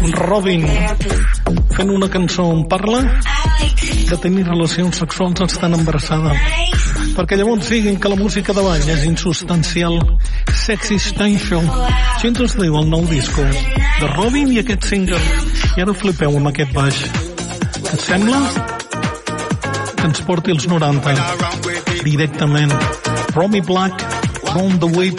Robin fent una cançó on parla de tenir relacions sexuals estant embarassada, perquè llavors diguin que la música de ball és insubstancial. Sexy Steinfeld, així ens diu el nou disco de Robin i aquest single. I ara flipeu amb aquest baix, que et sembla que ens porti els 90 directament. Romy Black, On the Way